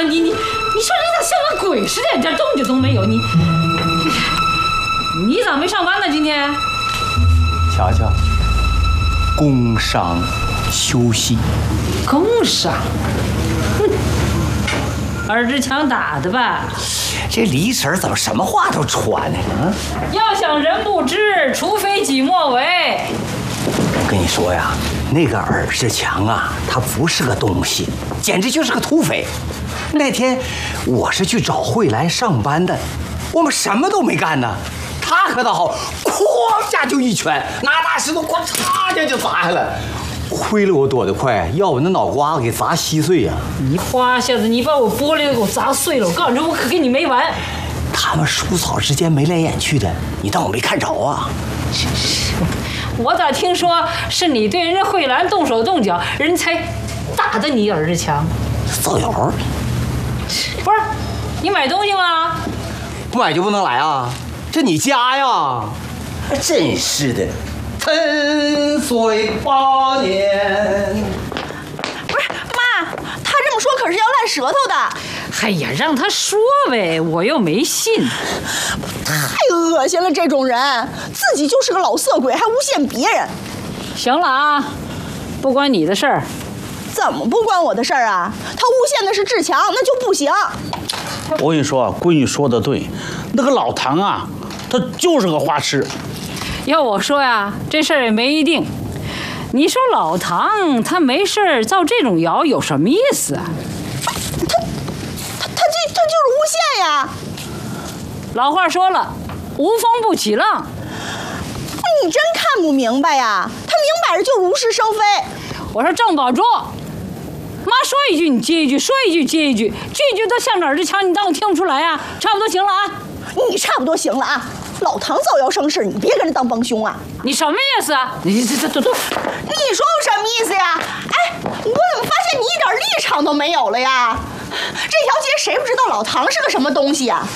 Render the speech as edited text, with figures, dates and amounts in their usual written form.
啊！你说你咋像个鬼似的，一点动静都没有？你咋没上班呢？今天？ 瞧瞧，工伤休息。 工伤？哼，尔志强打的吧？ 这李婶怎么什么话都传呢？啊！ 要想人不知，除非己莫为。 我跟你说呀，那个尔志强啊，他不是个东西，简直就是个土匪。那天我是去找慧兰上班的，我们什么都没干呢，他可倒好，哐下就一拳，拿大石头哐嚓一下就砸下来。亏了我躲得快，要不那脑瓜子给砸稀碎呀！ 你花下子，你把我玻璃都给我砸碎了！我告诉你，我可跟你没完！ 他们叔嫂之间眉来眼去的，你当我没看着啊？ 我咋听说是你对人家慧兰动手动脚，人才打的你尔志强？ 造谣！ 不是，你买东西吗？ 不买就不能来啊！这你家呀！真是的。10岁8年， 不是妈，他这么说可是要烂舌头的。 哎呀，让他说呗，我又没信。 太恶心了，这种人自己就是个老色鬼，还诬陷别人。 行了啊，不关你的事儿。 怎么不关我的事儿啊？他诬陷的是志强，那就不行。 我跟你说啊，闺女说的对，那个老唐啊，他就是个花痴。 要我说呀，这事儿也没一定。你说老唐他没事造这种谣有什么意思啊？ 他就是诬陷呀！ 老话说了，无风不起浪。 你真看不明白呀？他明摆着就如是生非。 我说郑宝珠，妈说一句你接一句，说一句接一句，句句都像尔志强，你当我听不出来啊？差不多行了啊！ 你差不多行了啊！老唐造谣生事，你别跟着当帮凶啊！ 你什么意思啊？你这都， 你说我什么意思呀？哎，我怎么发现你一点立场都没有了呀？这条街谁不知道老唐是个什么东西呀？